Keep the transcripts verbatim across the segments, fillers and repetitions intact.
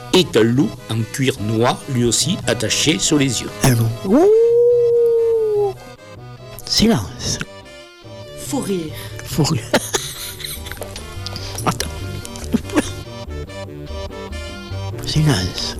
et un loup en cuir noir, lui aussi attaché sur les yeux. Un loup. Ouh. Silence. Faut rire. Faut rire. Attends. Silence.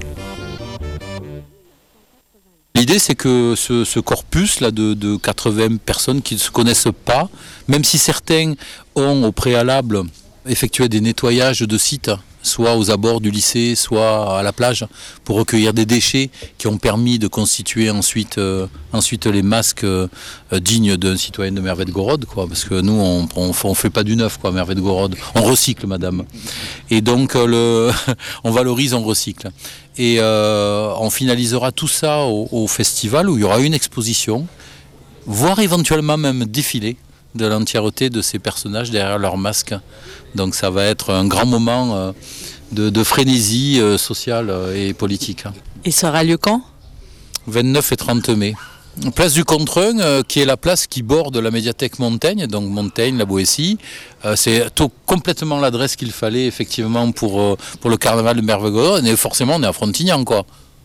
L'idée, c'est que ce, ce corpus là de, de quatre-vingts personnes qui ne se connaissent pas, même si certains ont au préalable effectué des nettoyages de sites, soit aux abords du lycée, soit à la plage, pour recueillir des déchets qui ont permis de constituer ensuite, euh, ensuite les masques euh, dignes d'un citoyen de Mervedgorod, quoi, parce que nous, on on, on fait pas du neuf, quoi, Mervedgorod. On recycle, madame. Et donc, euh, le, on valorise, on recycle. Et euh, on finalisera tout ça au, au festival, où il y aura une exposition, voire éventuellement même défilé de l'entièreté de ces personnages derrière leurs masques. Donc ça va être un grand moment euh, de, de frénésie euh, sociale et politique. Et ça aura lieu quand ? vingt-neuf et trente mai. Place du Contreun, euh, qui est la place qui borde la médiathèque Montaigne, donc Montaigne, la Boétie. Euh, c'est tout, complètement l'adresse qu'il fallait effectivement pour, euh, pour le carnaval de Merveilleux. Et forcément, on est à Frontignan, quoi.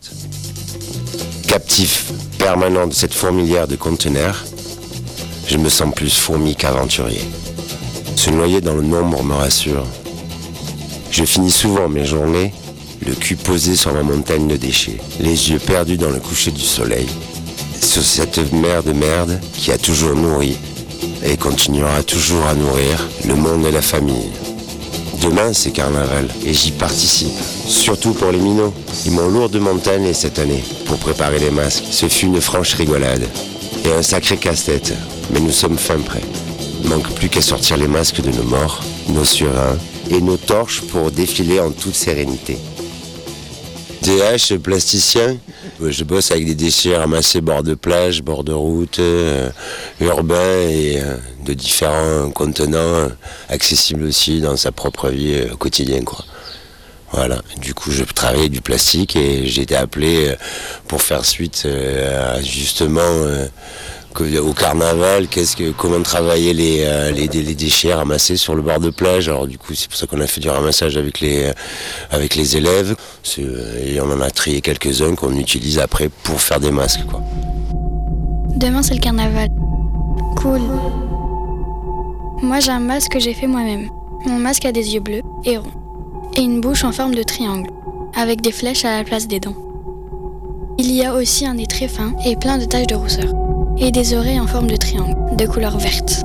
Captif permanent de cette fourmilière de conteneurs, je me sens plus fourmi qu'aventurier. Se noyer dans le nombre me rassure. Je finis souvent mes journées, le cul posé sur ma montagne de déchets, les yeux perdus dans le coucher du soleil, sur cette mer de merde qui a toujours nourri et continuera toujours à nourrir le monde et la famille. Demain, c'est carnaval et j'y participe, surtout pour les minots. Ils m'ont lourdement tanné cette année pour préparer les masques. Ce fut une franche rigolade et un sacré casse-tête, mais nous sommes fin prêts. Il manque plus qu'à sortir les masques de nos morts, nos surins et nos torches pour défiler en toute sérénité. D H, plasticien, je bosse avec des déchets ramassés bord de plage, bord de route, euh, urbains et euh, de différents contenants, euh, accessibles aussi dans sa propre vie euh, au quotidien, quoi. Voilà, du coup je travaille du plastique et j'ai été appelé euh, pour faire suite euh, à justement euh, au carnaval, qu'est-ce que, comment travailler les, euh, les, les déchets ramassés sur le bord de plage. Alors du coup c'est pour ça qu'on a fait du ramassage avec les, euh, avec les élèves c'est, et on en a trié quelques-uns qu'on utilise après pour faire des masques, quoi. Demain c'est le carnaval. Cool. Moi j'ai un masque que j'ai fait moi-même. Mon masque a des yeux bleus et ronds et une bouche en forme de triangle avec des flèches à la place des dents. Il y a aussi un nez très fin et plein de taches de rousseur et des oreilles en forme de triangle, de couleur verte.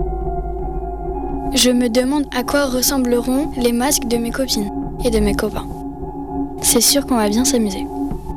Je me demande à quoi ressembleront les masques de mes copines et de mes copains. C'est sûr qu'on va bien s'amuser.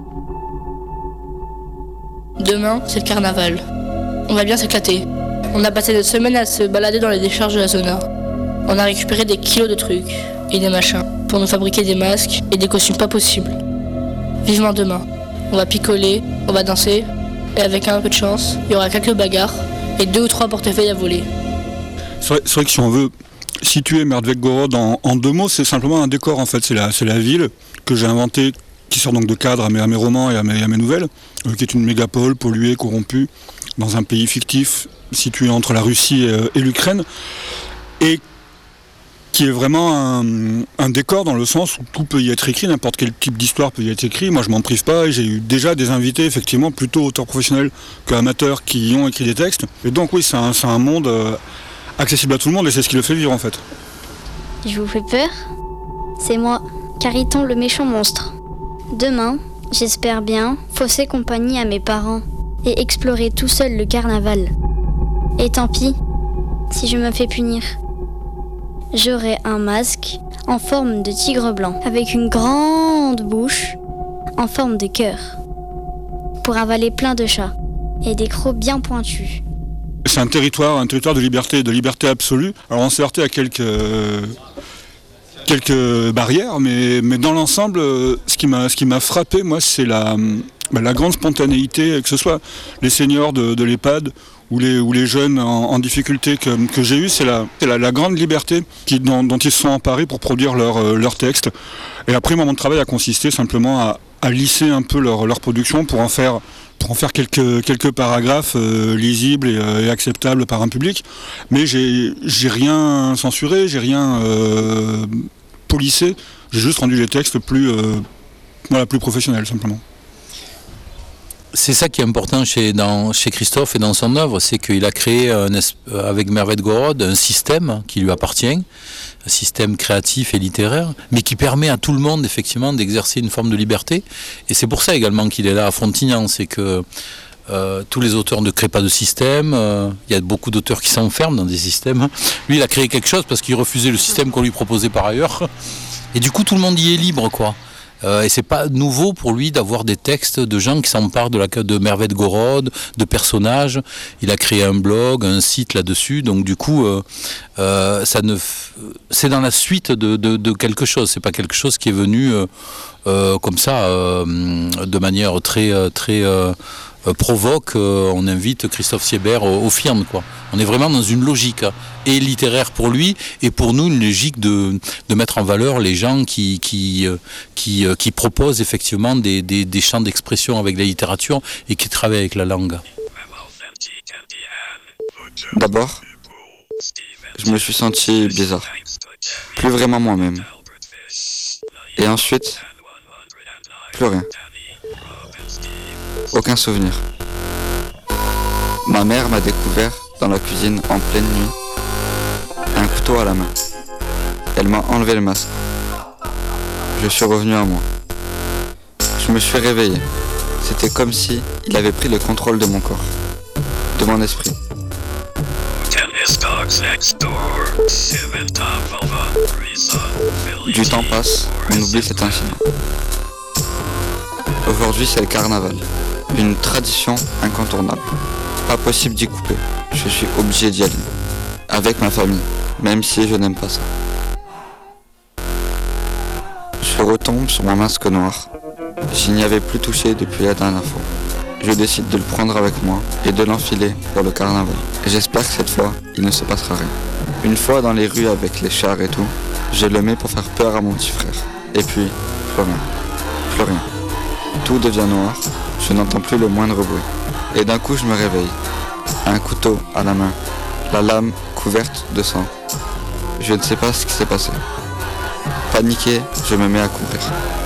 Demain, c'est le carnaval. On va bien s'éclater. On a passé notre semaine à se balader dans les décharges de la zona. On a récupéré des kilos de trucs et des machins pour nous fabriquer des masques et des costumes pas possibles. Vivement demain. On va picoler, on va danser, et avec un peu de chance, il y aura quelques bagarres et deux ou trois portefeuilles à voler. C'est vrai, c'est vrai que si on veut situer Mervedgorod en, en deux mots, c'est simplement un décor en fait. C'est la, c'est la ville que j'ai inventée, qui sort donc de cadre à mes, à mes romans et à mes, à mes nouvelles, euh, qui est une mégapole polluée, corrompue, dans un pays fictif situé entre la Russie et, et l'Ukraine, et qui est vraiment un, un décor dans le sens où tout peut y être écrit, n'importe quel type d'histoire peut y être écrit. Moi je m'en prive pas et j'ai eu déjà des invités effectivement plutôt auteurs professionnels qu'amateurs qui y ont écrit des textes. Et donc oui, c'est un, c'est un monde euh, accessible à tout le monde et c'est ce qui le fait vivre en fait. Je vous fais peur ? C'est moi, Cariton le méchant monstre. Demain, j'espère bien fausser compagnie à mes parents et explorer tout seul le carnaval. Et tant pis, si je me fais punir. J'aurai un masque en forme de tigre blanc, avec une grande bouche en forme de cœur, pour avaler plein de chats, et des crocs bien pointus. C'est un territoire, un territoire de liberté, de liberté absolue. Alors on s'est heurté à quelques, euh, quelques barrières, mais, mais dans l'ensemble, ce qui m'a, ce qui m'a frappé, moi, c'est la, bah, la grande spontanéité, que ce soit les seniors de, de l'EHPAD, ou les, ou les jeunes en, en difficulté que, que j'ai eu, c'est la, c'est la, la grande liberté qui, dont, dont ils se sont emparés pour produire leur, euh, leur texte. Et après, moi, mon travail a consisté simplement à, à lisser un peu leur, leur production pour en faire, pour en faire quelques, quelques paragraphes euh, lisibles et, euh, et acceptables par un public. Mais j'ai, j'ai rien censuré, j'ai rien euh, polissé, j'ai juste rendu les textes plus, euh, Voilà, plus professionnel simplement. C'est ça qui est important chez, dans, chez Christophe et dans son œuvre, c'est qu'il a créé un, avec Mervedgorod un système qui lui appartient, un système créatif et littéraire, mais qui permet à tout le monde effectivement d'exercer une forme de liberté. Et c'est pour ça également qu'il est là à Frontignan, c'est que euh, tous les auteurs ne créent pas de système, euh, il y a beaucoup d'auteurs qui s'enferment dans des systèmes. Lui, il a créé quelque chose parce qu'il refusait le système qu'on lui proposait par ailleurs. Et du coup, tout le monde y est libre, quoi. Euh, et c'est pas nouveau pour lui d'avoir des textes de gens qui s'emparent de, la, de Mervedgorod, de personnages. Il a créé un blog, un site là-dessus. Donc du coup, euh, euh, ça ne, c'est dans la suite de, de, de quelque chose. C'est pas quelque chose qui est venu euh, euh, comme ça, euh, de manière très très euh, provoque. Euh, on invite Christophe Siebert au, au firme, quoi. On est vraiment dans une logique hein, et littéraire pour lui et pour nous une logique de, de mettre en valeur les gens qui, qui, qui, qui proposent effectivement des, des, des champs d'expression avec la littérature et qui travaillent avec la langue. D'abord, je me suis senti bizarre, plus vraiment moi-même. Et ensuite, plus rien. Aucun souvenir. Ma mère m'a découvert dans la cuisine en pleine nuit, un couteau à la main. Elle m'a enlevé le masque. Je suis revenu à moi. Je me suis réveillé. C'était comme si il avait pris le contrôle de mon corps, de mon esprit. Du temps passe, on oublie cet incident. Aujourd'hui, c'est le carnaval, une tradition incontournable. Pas possible d'y couper. Je suis obligé d'y aller. Avec ma famille, même si je n'aime pas ça. Je retombe sur mon masque noir. Je n'y avais plus touché depuis la dernière fois. Je décide de le prendre avec moi et de l'enfiler pour le carnaval. Et j'espère que cette fois, il ne se passera rien. Une fois dans les rues avec les chars et tout, je le mets pour faire peur à mon petit frère. Et puis, plus rien. Plus rien. Tout devient noir. Je n'entends plus le moindre bruit. Et d'un coup, je me réveille. Un couteau à la main. La lame couverte de sang. Je ne sais pas ce qui s'est passé. Paniqué, je me mets à courir.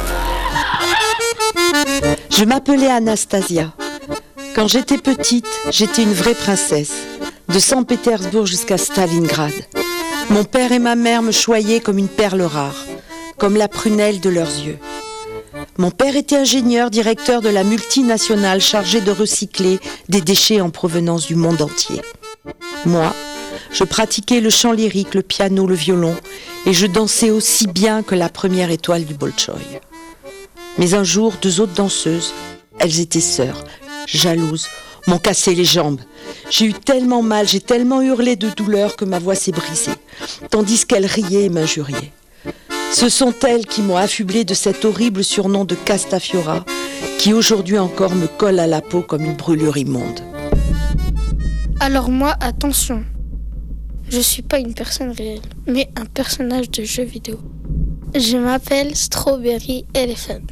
Je m'appelais Anastasia. Quand j'étais petite, j'étais une vraie princesse. De Saint-Pétersbourg jusqu'à Stalingrad. Mon père et ma mère me choyaient comme une perle rare. Comme la prunelle de leurs yeux. Mon père était ingénieur, directeur de la multinationale chargée de recycler des déchets en provenance du monde entier. Moi, je pratiquais le chant lyrique, le piano, le violon, et je dansais aussi bien que la première étoile du Bolchoï. Mais un jour, deux autres danseuses, elles étaient sœurs, jalouses, m'ont cassé les jambes. J'ai eu tellement mal, j'ai tellement hurlé de douleur que ma voix s'est brisée, tandis qu'elles riaient et m'injuriaient. Ce sont elles qui m'ont affublé de cet horrible surnom de Castafiora, qui aujourd'hui encore me colle à la peau comme une brûlure immonde. Alors moi, attention, je suis pas une personne réelle, mais un personnage de jeu vidéo. Je m'appelle Strawberry Elephant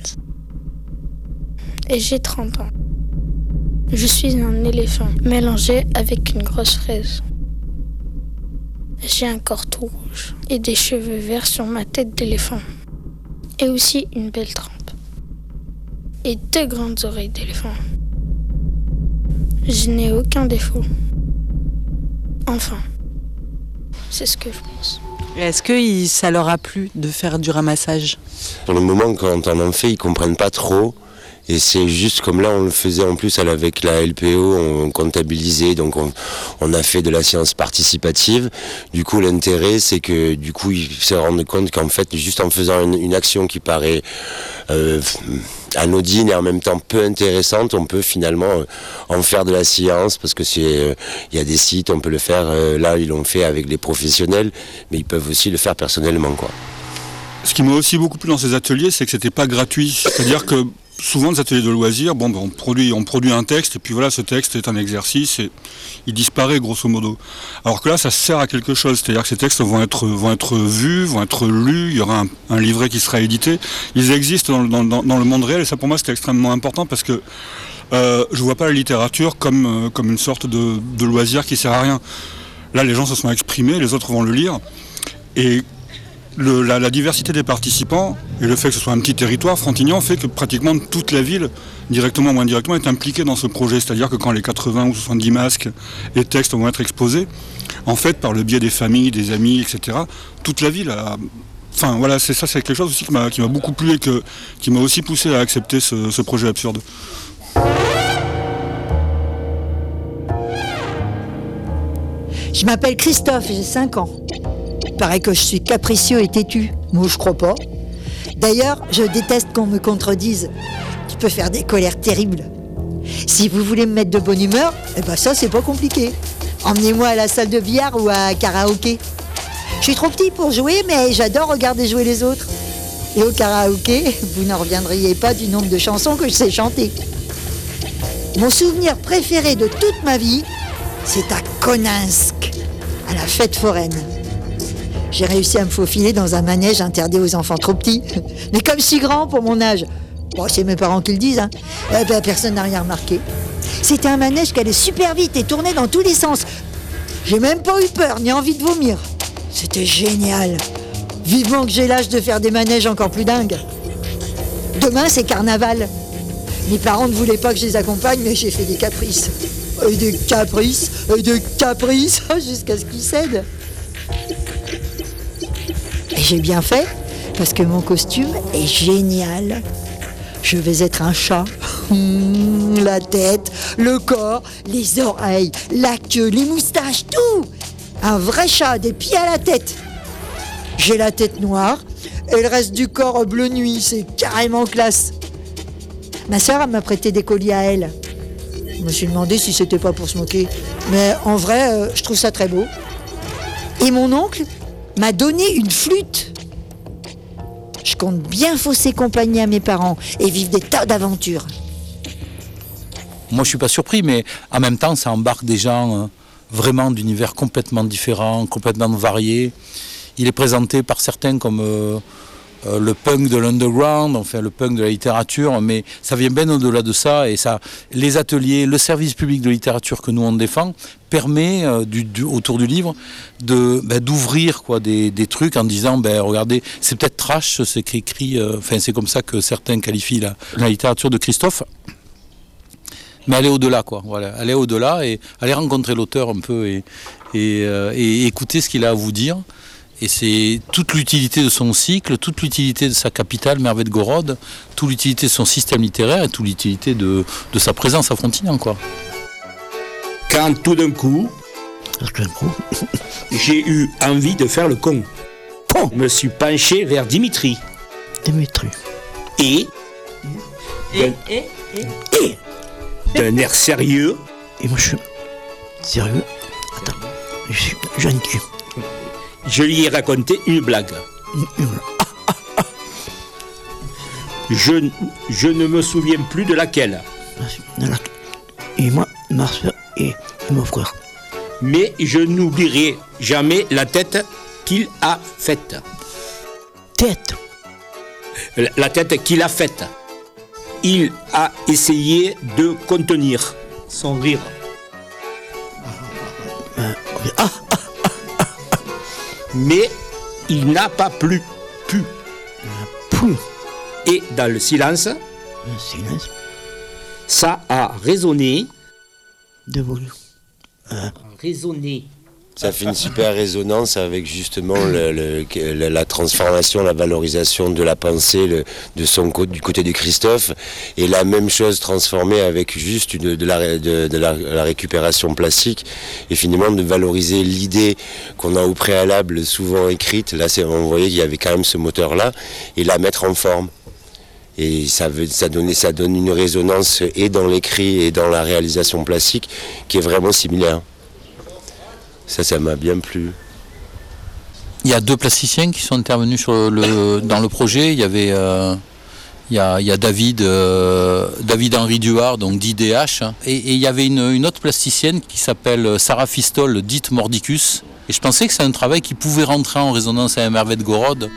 et j'ai trente ans. Je suis un éléphant mélangé avec une grosse fraise. J'ai un corps tout rouge et des cheveux verts sur ma tête d'éléphant. Et aussi une belle trempe. Et deux grandes oreilles d'éléphant. Je n'ai aucun défaut. Enfin, c'est ce que je pense. Est-ce que ça leur a plu de faire du ramassage ? Pour le moment, quand on en fait, ils comprennent pas trop. Et c'est juste comme là, on le faisait en plus avec la L P O, on comptabilisait, donc on, on a fait de la science participative. Du coup, l'intérêt, c'est que du coup, ils se rendent compte qu'en fait, juste en faisant une, une action qui paraît euh, anodine et en même temps peu intéressante, on peut finalement en faire de la science, parce que c'est, euh, il y a des sites, on peut le faire. Euh, là, ils l'ont fait avec les professionnels, mais ils peuvent aussi le faire personnellement, quoi. Ce qui m'a aussi beaucoup plu dans ces ateliers, c'est que c'était pas gratuit. C'est-à-dire que souvent, les ateliers de loisirs, bon, ben, on, produit, on produit un texte, et puis voilà, ce texte est un exercice, et il disparaît, grosso modo. Alors que là, ça sert à quelque chose, c'est-à-dire que ces textes vont être, vont être vus, vont être lus, il y aura un, un livret qui sera édité. Ils existent dans, dans, dans le monde réel, et ça, pour moi, c'était extrêmement important, parce que euh, je vois pas la littérature comme, euh, comme une sorte de, de loisir qui sert à rien. Là, les gens se sont exprimés, les autres vont le lire, et le, la, la diversité des participants et le fait que ce soit un petit territoire, Frontignan, fait que pratiquement toute la ville, directement ou indirectement, est impliquée dans ce projet. C'est-à-dire que quand les quatre-vingts ou soixante-dix masques et textes vont être exposés, en fait, par le biais des familles, des amis, et cetera, toute la ville a... Enfin, voilà, c'est ça, c'est quelque chose aussi qui m'a, qui m'a beaucoup plu et que, qui m'a aussi poussé à accepter ce, ce projet absurde. Je m'appelle Christophe, j'ai cinq ans. Il paraît que je suis capricieux et têtu. Moi, je crois pas. D'ailleurs, je déteste qu'on me contredise. Tu peux faire des colères terribles. Si vous voulez me mettre de bonne humeur, eh ben ça, c'est pas compliqué. Emmenez-moi à la salle de billard ou à karaoké. Je suis trop petit pour jouer, mais j'adore regarder jouer les autres. Et au karaoké, vous n'en reviendriez pas du nombre de chansons que je sais chanter. Mon souvenir préféré de toute ma vie, c'est à Koninsk, à la fête foraine. J'ai réussi à me faufiler dans un manège interdit aux enfants trop petits. Mais comme je suis grand pour mon âge, bon, c'est mes parents qui le disent, hein, eh ben, personne n'a rien remarqué. C'était un manège qui allait super vite et tournait dans tous les sens. J'ai même pas eu peur ni envie de vomir. C'était génial. Vivement que j'ai l'âge de faire des manèges encore plus dingues. Demain, c'est carnaval. Mes parents ne voulaient pas que je les accompagne, mais j'ai fait des caprices. Et des caprices, et des caprices, jusqu'à ce qu'ils cèdent. Et j'ai bien fait, parce que mon costume est génial. Je vais être un chat. Mmh, la tête, le corps, les oreilles, la queue, les moustaches, tout. Un vrai chat, des pieds à la tête. J'ai la tête noire et le reste du corps bleu nuit, c'est carrément classe. Ma sœur m'a prêté des colliers à elle. Je me suis demandé si c'était pas pour se moquer. Mais en vrai, euh, je trouve ça très beau. Et mon oncle m'a donné une flûte. Je compte bien fausser compagnie à mes parents et vivre des tas d'aventures. Moi, je suis pas surpris, mais en même temps, ça embarque des gens... Euh... vraiment d'univers complètement différents, complètement variés. Il est présenté par certains comme euh, euh, le punk de l'underground, enfin le punk de la littérature, mais ça vient bien au-delà de ça. Et ça, les ateliers, le service public de littérature que nous on défend, permet euh, du, du, autour du livre de, ben, d'ouvrir quoi, des, des trucs en disant, ben, regardez, c'est peut-être trash, c'est écrit, euh, enfin c'est comme ça que certains qualifient la, la littérature de Christophe. Mais aller au-delà, quoi. Voilà, aller au-delà et aller rencontrer l'auteur un peu et, et, euh, et écouter ce qu'il a à vous dire. Et c'est toute l'utilité de son cycle, toute l'utilité de sa capitale, Mervedgorod, toute l'utilité de son système littéraire et toute l'utilité de, de sa présence à Frontignan, quoi. Quand tout d'un coup, j'ai eu envie de faire le con. Je me suis penché vers Dimitri. Dimitri. Et... Et... Et... Et... et d'un air sérieux. Et moi je suis sérieux. Attends, je suis jeune cul. Je lui ai raconté une blague. Je, je ne me souviens plus de laquelle. Et moi, ma soeur et mon frère. Mais je n'oublierai jamais la tête qu'il a faite. Tête La, la tête qu'il a faite. Il a essayé de contenir son rire. Mais il n'a pas plus pu. Et dans le silence, silence. Ça a résonné. De vous. Euh. Résonné. Ça fait une super résonance avec justement le, le, la transformation, la valorisation de la pensée le, de son, du côté de Christophe, et la même chose transformée avec juste une, de, la, de, de la, la récupération plastique, et finalement de valoriser l'idée qu'on a au préalable souvent écrite. Là, c'est, on voyait qu'il y avait quand même ce moteur-là, et la mettre en forme. Et ça, veut, ça, donne, ça donne une résonance et dans l'écrit et dans la réalisation plastique qui est vraiment similaire. Ça, ça m'a bien plu. Il y a deux plasticiens qui sont intervenus sur le, dans le projet. Il y avait, euh, il y a, il y a David, euh, David Henry Duhard, donc dit D H, et, et il y avait une, une autre plasticienne qui s'appelle Sarah Fistol, dite Mordicus. Et je pensais que c'est un travail qui pouvait rentrer en résonance avec Mervedgorod.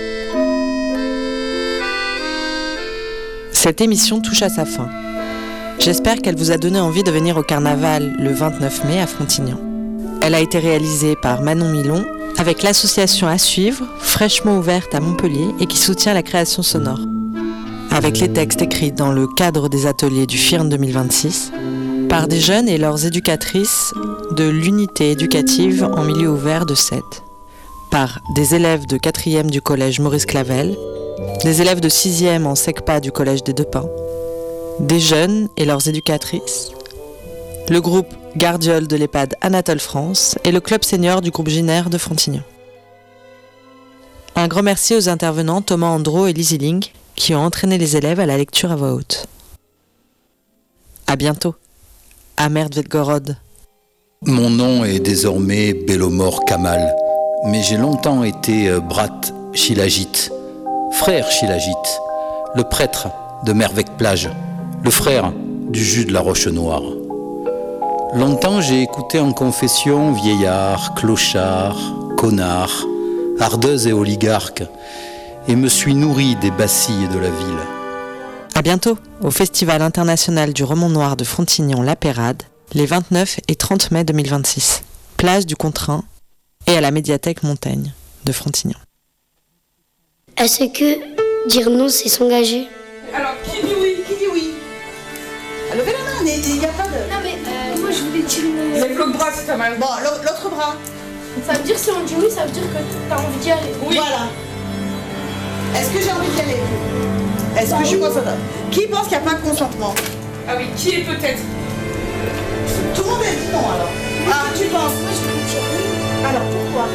Cette émission touche à sa fin. J'espère qu'elle vous a donné envie de venir au carnaval le vingt-neuf mai à Frontignan. Elle a été réalisée par Manon Milon avec l'association à suivre, fraîchement ouverte à Montpellier et qui soutient la création sonore. Avec les textes écrits dans le cadre des ateliers du F I R N deux mille vingt-six, par des jeunes et leurs éducatrices de l'unité éducative en milieu ouvert de Sète, par des élèves de quatrième du collège Maurice Clavel, des élèves de sixième en SECPA du collège des Deux Pins, des jeunes et leurs éducatrices, le groupe Gardiole de l'EHPAD Anatole France et le club senior du groupe Giner de Frontignan. Un grand merci aux intervenants Thomas Andro et Lizzie Ling qui ont entraîné les élèves à la lecture à voix haute. À bientôt, à Merdvetgorod. Mon nom est désormais Belomor Kamal, mais j'ai longtemps été euh, Brat Shilajit, frère Shilajit, le prêtre de Mervec-Plage, le frère du jus de la Roche Noire. Longtemps j'ai écouté en confession vieillards, clochards, connards, ardeuses et oligarques, et me suis nourri des bacilles de la ville. À bientôt au Festival international du roman noir de Frontignan-La Pérade, les vingt-neuf et trente mai deux mille vingt-six, place du Contrain et à la médiathèque Montaigne de Frontignan. Est-ce que dire non, c'est s'engager? Alors, qui dit oui? Qui dit oui? Levez la main, il n'y a pas de... Non mais euh, moi je voulais dire non. Lève l'autre bras, c'est pas mal. Bon, l'autre bras. Ça veut dire si on dit oui, ça veut dire que t'as envie d'y aller. Oui. Voilà. Est-ce que j'ai envie d'y aller? Est-ce que je suis consentante? Qui pense qu'il n'y a pas de consentement? Ah oui, qui est peut-être? Tout le monde a dit non alors. Ah, tu penses? Moi je veux dire oui. Alors pourquoi?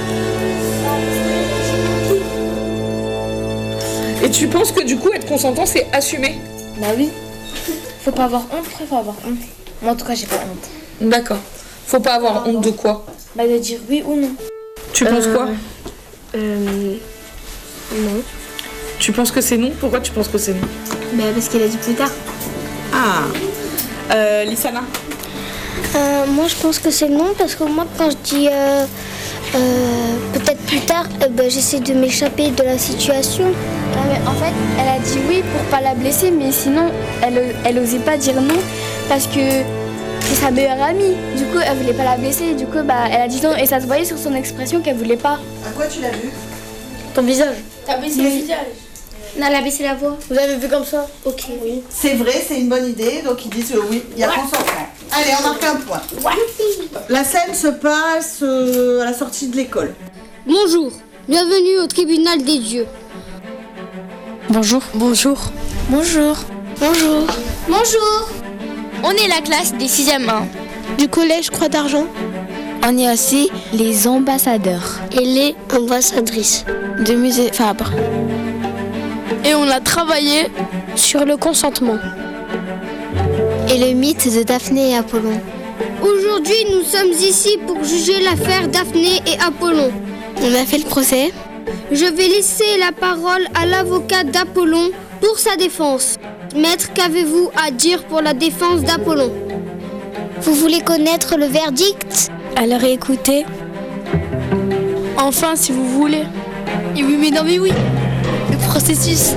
Et tu penses que du coup être consentant c'est assumer? Bah oui. Faut pas avoir honte, après faut avoir honte. Moi en tout cas j'ai pas honte. D'accord. Faut pas avoir honte de quoi? Bah de dire oui ou non. Tu penses quoi? Euh... Non. Tu penses que c'est non? Pourquoi tu penses que c'est non? Bah parce qu'elle a dit plus tard. Ah. Euh, Lissana? Euh, moi je pense que c'est non parce que moi quand je dis euh, euh, peut-être plus tard, euh, bah, j'essaie de m'échapper de la situation. Non, mais en fait, elle a dit oui pour pas la blesser, mais sinon elle, elle osait pas dire non parce que c'est sa meilleure amie. Du coup, elle voulait pas la blesser. Du coup, bah, elle a dit non et ça se voyait sur son expression qu'elle voulait pas. À quoi tu l'as vu? Ton visage. T'as baissé le visage. Non, elle a baissé la voix. Vous avez vu comme ça? Ok, oui. C'est vrai, c'est une bonne idée, donc ils disent euh, oui, il y a Ouais. consentement. Allez, on marque un point. Ouais. La scène se passe euh, à la sortie de l'école. Bonjour, bienvenue au tribunal des dieux. Bonjour. Bonjour. Bonjour. Bonjour. Bonjour. On est la classe des sixième un. Du collège Croix d'Argent. On est aussi les ambassadeurs Et les ambassadrices. de musée Fabre. Et on a travaillé Sur le consentement. et le mythe de Daphné et Apollon. Aujourd'hui, nous sommes ici pour juger l'affaire Daphné et Apollon. On a fait le procès. Je vais laisser la parole à l'avocat d'Apollon pour sa défense. Maître, qu'avez-vous à dire pour la défense d'Apollon? Vous voulez connaître le verdict? Alors écoutez. Enfin, si vous voulez. Et oui, mais non, mais oui. Le processus.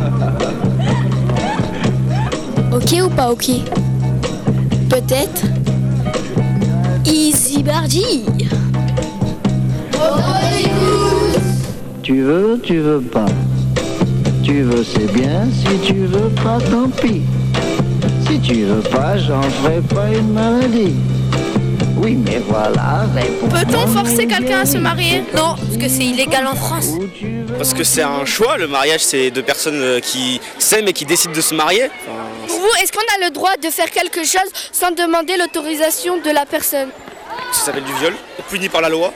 Ok ou pas ok? Peut-être. Easy Bardi. Tu veux, tu veux pas. Tu veux, c'est bien. Si tu veux pas, tant pis. Si tu veux pas, j'en ferai pas une maladie. Oui, mais voilà. Peut-on forcer quelqu'un à se marier? Non, parce que c'est illégal en France. Parce que c'est un choix, le mariage c'est deux personnes qui s'aiment et qui décident de se marier. Pour vous, est-ce qu'on a le droit de faire quelque chose sans demander l'autorisation de la personne? Ça s'appelle du viol, puni par la loi.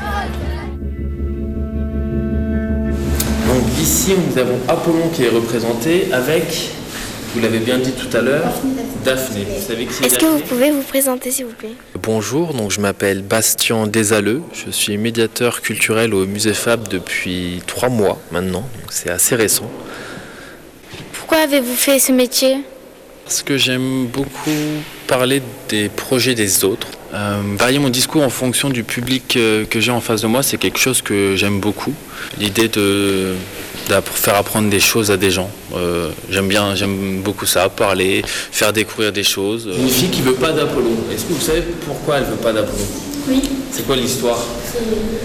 Donc ici nous avons Apollon qui est représenté avec, vous l'avez bien dit tout à l'heure, Daphné. Vous savez qui c'est Est-ce que Daphné? vous pouvez vous présenter s'il vous plaît? Bonjour, donc je m'appelle Bastien Desalleux, je suis médiateur culturel au Musée Fabre depuis trois mois maintenant, donc c'est assez récent. Pourquoi avez-vous fait ce métier? Parce que j'aime beaucoup parler des projets des autres. Euh, varier mon discours en fonction du public euh, que j'ai en face de moi, c'est quelque chose que j'aime beaucoup. L'idée de, de faire apprendre des choses à des gens. Euh, j'aime bien, j'aime beaucoup ça, parler, faire découvrir des choses. Une fille qui veut pas d'Apollon. Est-ce que vous savez pourquoi elle veut pas d'Apollon? Oui. C'est quoi l'histoire?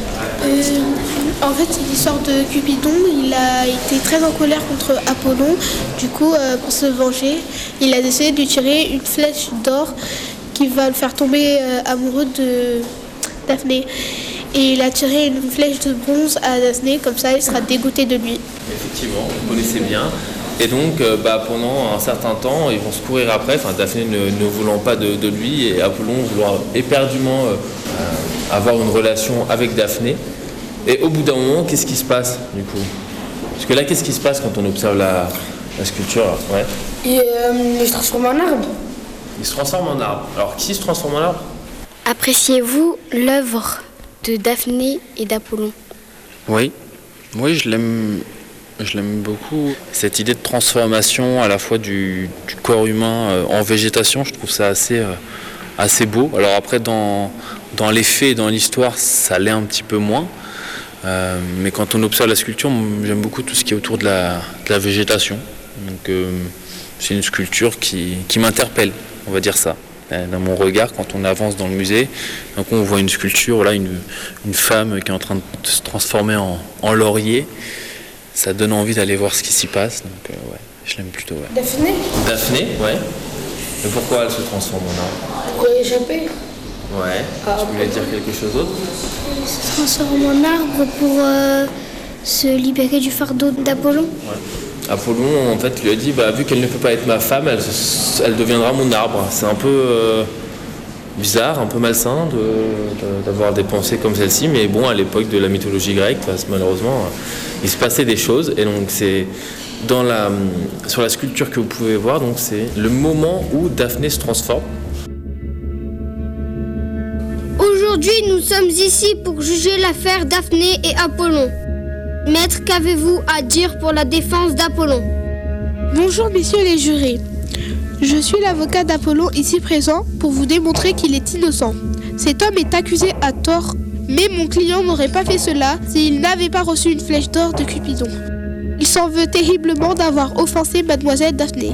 Euh, en fait, c'est l'histoire de Cupidon. Il a été très en colère contre Apollon. Du coup, euh, pour se venger, il a décidé de lui tirer une flèche d'or qui va le faire tomber euh, amoureux de Daphné. Et il a tiré une flèche de bronze à Daphné, comme ça il sera dégoûté de lui. Effectivement, vous connaissez bien. Et donc, euh, bah, pendant un certain temps, ils vont se courir après, enfin, Daphné ne, ne voulant pas de, de lui et Apollon vouloir éperdument euh, euh, avoir une relation avec Daphné. Et au bout d'un moment, qu'est-ce qui se passe du coup? Parce que là, qu'est-ce qui se passe quand on observe la, la sculpture ouais. Et, euh, Il se transforme en arbre. Il se transforme en arbre. Alors, qui se transforme en arbre? Appréciez-vous l'œuvre de Daphné et d'Apollon? Oui, oui, je l'aime, je l'aime beaucoup. Cette idée de transformation à la fois du, du corps humain euh, en végétation, je trouve ça assez, euh, assez beau. Alors après, dans, dans les faits et dans l'histoire, ça l'est un petit peu moins. Euh, mais quand on observe la sculpture, j'aime beaucoup tout ce qui est autour de la, de la végétation. Donc euh, c'est une sculpture qui, qui m'interpelle, on va dire ça. Dans mon regard, quand on avance dans le musée, donc on voit une sculpture, là, une, une femme qui est en train de se transformer en, en laurier. Ça donne envie d'aller voir ce qui s'y passe. Donc euh, ouais, je l'aime plutôt. Ouais. Daphné Daphné, ouais. Et pourquoi elle se transforme en arbre? Pour échapper. Ouais. Ah, tu voulais dire quelque chose d'autre? Elle se transforme en arbre pour euh, se libérer du fardeau d'Apollon. Ouais. Apollon, en fait, lui a dit, bah, vu qu'elle ne peut pas être ma femme, elle, elle deviendra mon arbre. C'est un peu euh, bizarre, un peu malsain de, de, d'avoir des pensées comme celle-ci, mais bon, à l'époque de la mythologie grecque, malheureusement, il se passait des choses. Et donc, c'est dans la, sur la sculpture que vous pouvez voir, donc c'est le moment où Daphné se transforme. Aujourd'hui, nous sommes ici pour juger l'affaire Daphné et Apollon. Maître, qu'avez-vous à dire pour la défense d'Apollon? Bonjour messieurs les jurés. Je suis l'avocat d'Apollon ici présent pour vous démontrer qu'il est innocent. Cet homme est accusé à tort, mais mon client n'aurait pas fait cela s'il n'avait pas reçu une flèche d'or de Cupidon. Il s'en veut terriblement d'avoir offensé mademoiselle Daphné.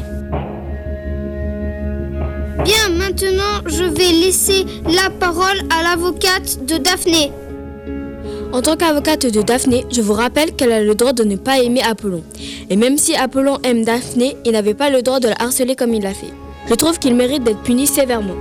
Bien, maintenant, je vais laisser la parole à l'avocate de Daphné. En tant qu'avocate de Daphné, je vous rappelle qu'elle a le droit de ne pas aimer Apollon. Et même si Apollon aime Daphné, il n'avait pas le droit de la harceler comme il l'a fait. Je trouve qu'il mérite d'être puni sévèrement.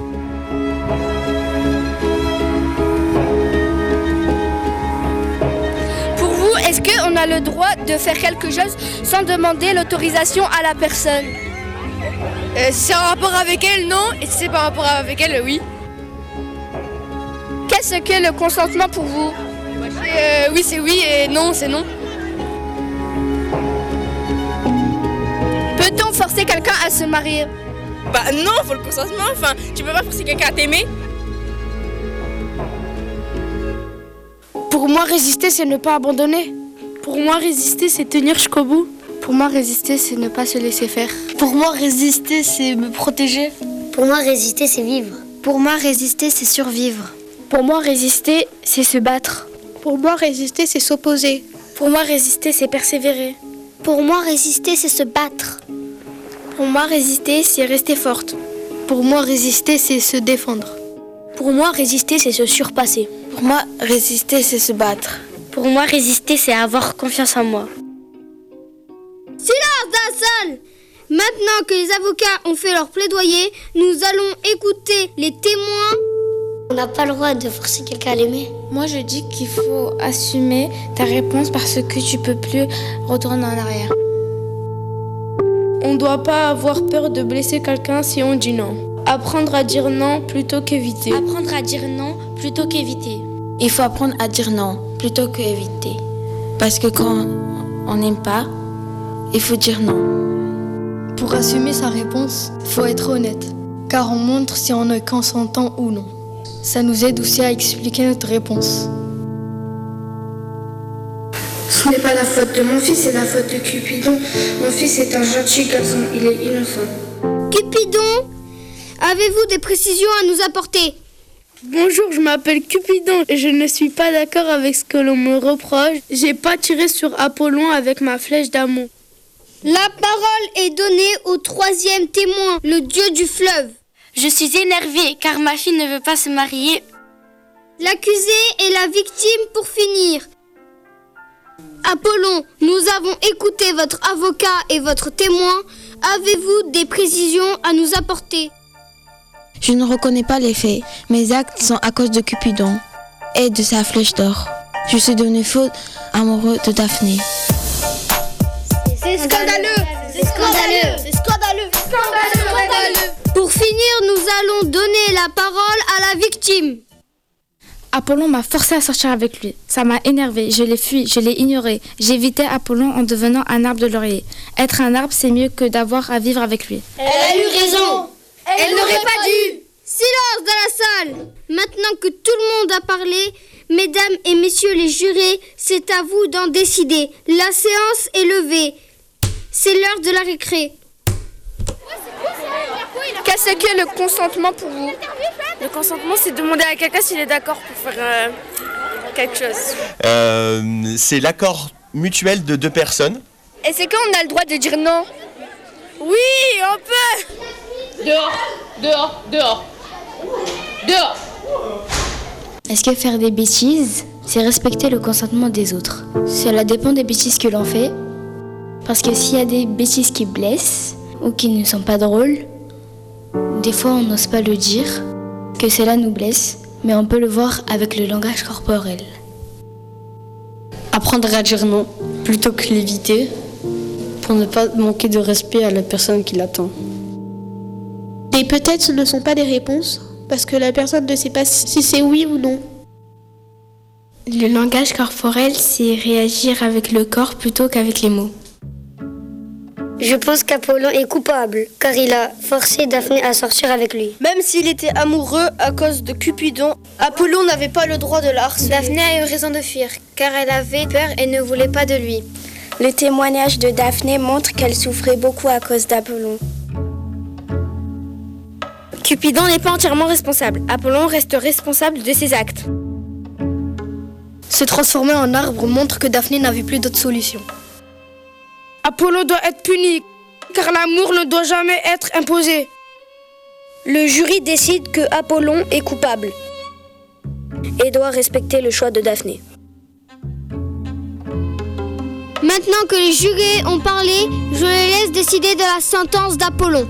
Pour vous, est-ce qu'on a le droit de faire quelque chose sans demander l'autorisation à la personne? euh, Si c'est en rapport avec elle, non. Et si c'est pas en rapport avec elle, oui. Qu'est-ce qu'est le consentement pour vous? Euh, oui, c'est oui et non, c'est non. Peut-on forcer quelqu'un à se marier? Bah non, faut le consentement. Enfin, tu peux pas forcer quelqu'un à t'aimer. Pour moi, résister, c'est ne pas abandonner. Pour moi, résister, c'est tenir jusqu'au bout. Pour moi, résister, c'est ne pas se laisser faire. Pour moi, résister, c'est me protéger. Pour moi, résister, c'est vivre. Pour moi, résister, c'est survivre. Pour moi, résister, c'est se battre. Pour moi, résister, c'est s'opposer. Pour moi, résister, c'est persévérer. Pour moi, résister, c'est se battre. Pour moi, résister, c'est rester forte. Pour moi, résister, c'est se défendre. Pour moi, résister, c'est se surpasser. Pour moi, résister, c'est se battre. Pour moi, résister, c'est avoir confiance en moi. Silence dans la salle! Maintenant que les avocats ont fait leur plaidoyer, nous allons écouter les témoins. On n'a pas le droit de forcer quelqu'un à l'aimer. Moi, je dis qu'il faut assumer ta réponse parce que tu peux plus retourner en arrière. On ne doit pas avoir peur de blesser quelqu'un si on dit non. Apprendre à dire non plutôt qu'éviter. Apprendre à dire non plutôt qu'éviter. Il faut apprendre à dire non plutôt qu'éviter. Parce que quand on n'aime pas, il faut dire non. Pour assumer sa réponse, il faut être honnête, car on montre si on est consentant ou non. Ça nous aide aussi à expliquer notre réponse. Ce n'est pas la faute de mon fils, c'est la faute de Cupidon. Mon fils est un gentil garçon, il est innocent. Cupidon, avez-vous des précisions à nous apporter? Bonjour, je m'appelle Cupidon et je ne suis pas d'accord avec ce que l'on me reproche. J'ai pas tiré sur Apollon avec ma flèche d'amour. La parole est donnée au troisième témoin, le dieu du fleuve. Je suis énervée car ma fille ne veut pas se marier. l'accusé et la victime pour finir. Apollon, nous avons écouté votre avocat et votre témoin. Avez-vous des précisions à nous apporter? Je ne reconnais pas les faits. Mes actes sont à cause de Cupidon et de sa flèche d'or. Je suis devenu fou amoureux de Daphné. C'est scandaleux! C'est scandaleux! C'est scandaleux! Scandaleux! Scandaleux! Pour finir, nous allons donner la parole à la victime. Apollon m'a forcé à sortir avec lui. Ça m'a énervé, je l'ai fui, je l'ai ignoré. J'évitais Apollon en devenant un arbre de laurier. Être un arbre, c'est mieux que d'avoir à vivre avec lui. Elle a eu raison. Elle, Elle n'aurait pas dû. Silence dans la salle. Maintenant que tout le monde a parlé, mesdames et messieurs les jurés, c'est à vous d'en décider. La séance est levée. C'est l'heure de la récré. Qu'est-ce que le consentement pour vous? Le consentement, c'est demander à quelqu'un s'il est d'accord pour faire euh, quelque chose. Euh, c'est l'accord mutuel de deux personnes. Et c'est quand on a le droit de dire non? Oui, on peut. Dehors, dehors, dehors, dehors. Est-ce que faire des bêtises, c'est respecter le consentement des autres? Cela dépend des bêtises que l'on fait. Parce que s'il y a des bêtises qui blessent ou qui ne sont pas drôles, des fois on n'ose pas le dire, que cela nous blesse, mais on peut le voir avec le langage corporel. Apprendre à dire non, plutôt que l'éviter, pour ne pas manquer de respect à la personne qui l'attend. Et peut-être ce ne sont pas des réponses, parce que la personne ne sait pas si c'est oui ou non. Le langage corporel, c'est réagir avec le corps plutôt qu'avec les mots. Je pense qu'Apollon est coupable, car il a forcé Daphné à sortir avec lui. Même s'il était amoureux à cause de Cupidon, Apollon n'avait pas le droit de la harceler. Daphné a eu raison de fuir, car elle avait peur et ne voulait pas de lui. Le témoignage de Daphné montre qu'elle souffrait beaucoup à cause d'Apollon. Cupidon n'est pas entièrement responsable. Apollon reste responsable de ses actes. Se transformer en arbre montre que Daphné n'avait plus d'autre solution. Apollon doit être puni, car l'amour ne doit jamais être imposé. Le jury décide que Apollon est coupable et doit respecter le choix de Daphné. Maintenant que les jurés ont parlé, je les laisse décider de la sentence d'Apollon.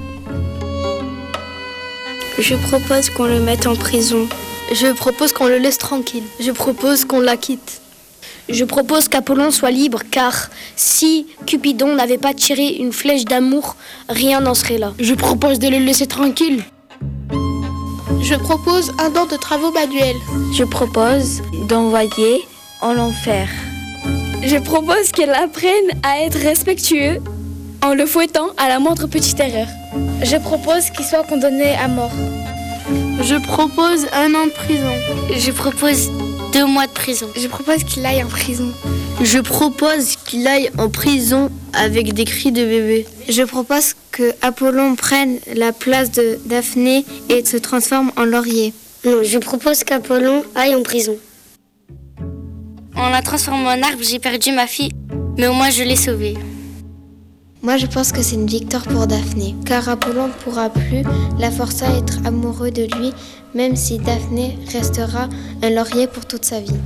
Je propose qu'on le mette en prison. Je propose qu'on le laisse tranquille. Je propose qu'on la quitte. Je propose qu'Apollon soit libre, car si Cupidon n'avait pas tiré une flèche d'amour, rien n'en serait là. Je propose de le laisser tranquille. Je propose un an de travaux manuels. Je propose d'envoyer en enfer. Je propose qu'elle apprenne à être respectueux en le fouettant à la moindre petite erreur. Je propose qu'il soit condamné à mort. Je propose un an de prison. Je propose deux mois de prison. Je propose qu'il aille en prison. Je propose qu'il aille en prison avec des cris de bébé. Je propose que Apollon prenne la place de Daphné et se transforme en laurier. Non, je propose qu'Apollon aille en prison. En la transformant en arbre, j'ai perdu ma fille, mais au moins je l'ai sauvée. Moi, je pense que c'est une victoire pour Daphné, car Apollon ne pourra plus la forcer à être amoureux de lui, même si Daphné restera un laurier pour toute sa vie.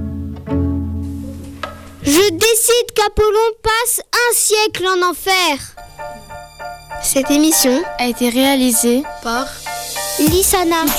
Je décide qu'Apollon passe un siècle en enfer. Cette émission a été réalisée par Lissana.